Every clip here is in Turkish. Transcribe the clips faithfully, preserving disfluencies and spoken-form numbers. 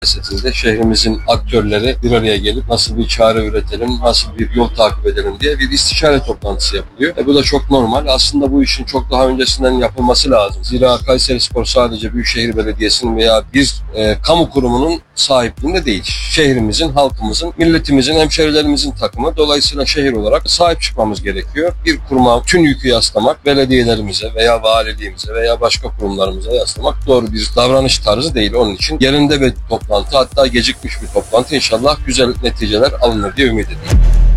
siyasetinde şehrimizin aktörleri bir araya gelip nasıl bir çare üretelim, nasıl bir yol takip edelim diye bir istişare toplantısı yapılıyor. E bu da çok normal. Aslında bu işin çok daha öncesinden yapılması lazım. Zira Kayserispor sadece Büyükşehir Belediyesi'nin veya bir e, kamu kurumunun sahipliğinde değil. Şehrimizin, halkımızın, milletimizin, hemşehrilerimizin takımı. Dolayısıyla şehir olarak sahip çıkmamız gerekiyor. Bir kuruma tüm yükü yaslamak, belediyelerimize veya valiliğimize veya başka kurumlarımıza yaslamak doğru bir davranış tarzı değil. Onun için yerinde bir toplantı, hatta gecikmiş bir toplantı, inşallah güzel neticeler alınır diye ümit ediyorum.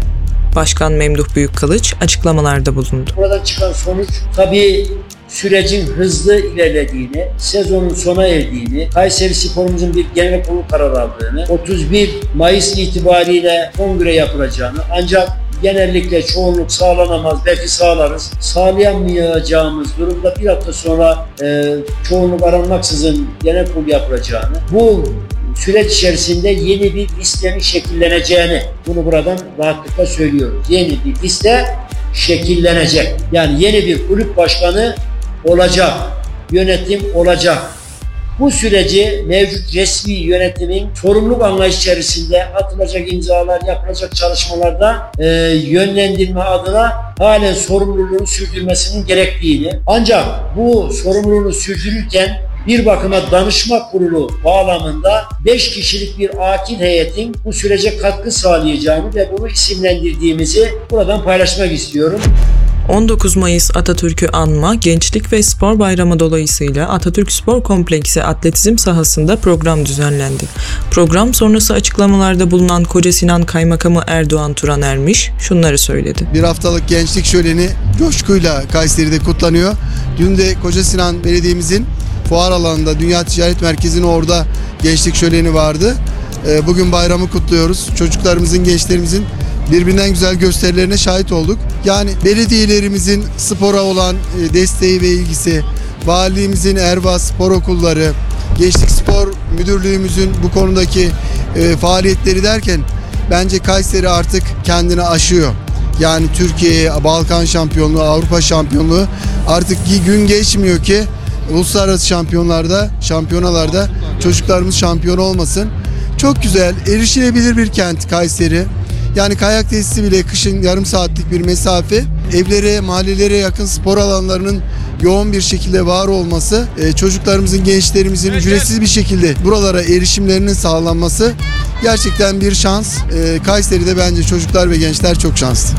Başkan Memduh Büyükkılıç açıklamalarda bulundu. Buradan çıkan sonuç tabii sürecin hızlı ilerlediğini, sezonun sona erdiğini, Kayserispor'umuzun bir genel kurulu kararı aldığını, otuz bir Mayıs itibariyle kongre yapılacağını, ancak genellikle çoğunluk sağlanamaz, belki sağlarız. Sağlayamayacağımız durumda bir hafta sonra e, çoğunluk aranmaksızın genel kurulu yapılacağını, bu süreç içerisinde yeni bir listenin şekilleneceğini, bunu buradan rahatlıkla söylüyoruz. Yeni bir liste şekillenecek. Yani yeni bir kulüp başkanı olacak, yönetim olacak. Bu süreci mevcut resmi yönetimin sorumluluk anlayış içerisinde atılacak imzalar, yapılacak çalışmalarda e, yönlendirme adına halen sorumluluğunu sürdürmesinin gerektiğini, ancak bu sorumluluğunu sürdürürken bir bakıma danışma kurulu bağlamında beş kişilik bir akil heyetin bu sürece katkı sağlayacağını ve bunu isimlendirdiğimizi buradan paylaşmak istiyorum. on dokuz Mayıs Atatürk'ü anma, Gençlik ve Spor Bayramı dolayısıyla Atatürk Spor Kompleksi atletizm sahasında program düzenlendi. Program sonrası açıklamalarda bulunan Kocasinan Kaymakamı Erdoğan Turan Ermiş şunları söyledi. Bir haftalık gençlik şöleni coşkuyla Kayseri'de kutlanıyor. Dün de Kocasinan Belediye'mizin fuar alanında, Dünya Ticaret Merkezi'nin orada gençlik şöleni vardı. Bugün bayramı kutluyoruz. Çocuklarımızın, gençlerimizin birbirinden güzel gösterilerine şahit olduk. Yani belediyelerimizin spora olan desteği ve ilgisi, valiliğimizin Erva Spor Okulları, Gençlik Spor Müdürlüğümüzün bu konudaki faaliyetleri derken bence Kayseri artık kendini aşıyor. Yani Türkiye, Balkan şampiyonluğu, Avrupa şampiyonluğu, artık gün geçmiyor ki uluslararası şampiyonlarda, şampiyonalarda çocuklarımız şampiyon olmasın. Çok güzel, erişilebilir bir kent Kayseri. Yani kayak tesisi bile kışın yarım saatlik bir mesafe. Evlere, mahallelere yakın spor alanlarının yoğun bir şekilde var olması, çocuklarımızın, gençlerimizin ücretsiz bir şekilde buralara erişimlerinin sağlanması gerçekten bir şans. Kayseri'de bence çocuklar ve gençler çok şanslı.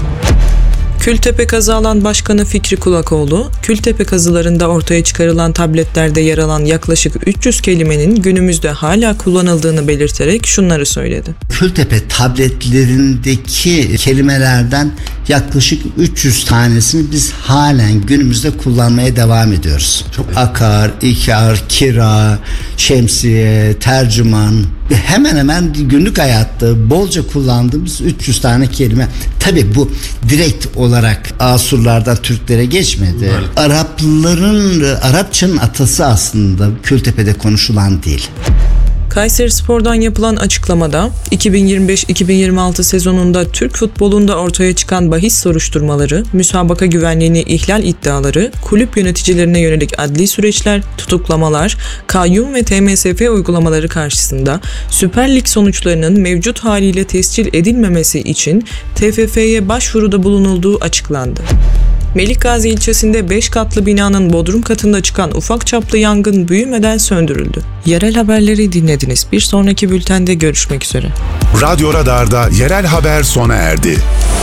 Kültepe Kazı Alan Başkanı Fikri Kulakoğlu, Kültepe kazılarında ortaya çıkarılan tabletlerde yer alan yaklaşık üç yüz kelimenin günümüzde hala kullanıldığını belirterek şunları söyledi. Kültepe tabletlerindeki kelimelerden yaklaşık üç yüz tanesini biz halen günümüzde kullanmaya devam ediyoruz. Çok akar, ikar, kira, şemsiye, tercüman, hemen hemen günlük hayatta bolca kullandığımız üç yüz tane kelime. Tabii bu direkt olarak Asurlardan Türklere geçmedi. Evet. Arapların, Arapçanın atası aslında Kültepe'de konuşulan değil. Kayserispor'dan yapılan açıklamada iki bin yirmi beş iki bin yirmi altı sezonunda Türk futbolunda ortaya çıkan bahis soruşturmaları, müsabaka güvenliğini ihlal iddiaları, kulüp yöneticilerine yönelik adli süreçler, tutuklamalar, kayyum ve T M S F uygulamaları karşısında Süper Lig sonuçlarının mevcut haliyle tescil edilmemesi için T F F'ye başvuruda bulunulduğu açıklandı. Melikgazi ilçesinde beş katlı binanın bodrum katında çıkan ufak çaplı yangın büyümeden söndürüldü. Yerel haberleri dinlediniz. Bir sonraki bültende görüşmek üzere. Radyo Radar'da yerel haber sona erdi.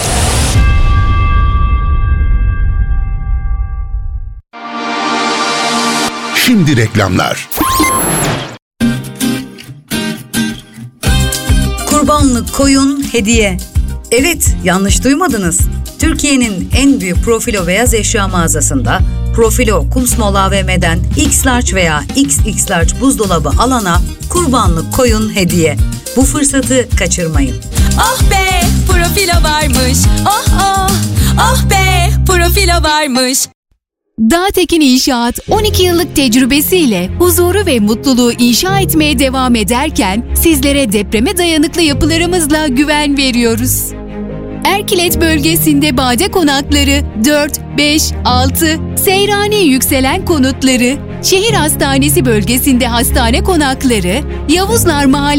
Şimdi reklamlar. Kurbanlık koyun hediye. Evet, yanlış duymadınız. Türkiye'nin en büyük Profilo beyaz eşya mağazasında Profilo Kumsmol A V M'den X Large veya X X Large buzdolabı alana kurbanlık koyun hediye. Bu fırsatı kaçırmayın. Oh be, Profilo varmış. Oh oh, oh be, Profilo varmış. Dağtekin İnşaat on iki yıllık tecrübesiyle huzuru ve mutluluğu inşa etmeye devam ederken sizlere depreme dayanıklı yapılarımızla güven veriyoruz. Erkilet bölgesinde bade konakları dört, beş, altı, Seyrani yükselen konutları, şehir hastanesi bölgesinde hastane konakları, Yavuzlar Mahallesi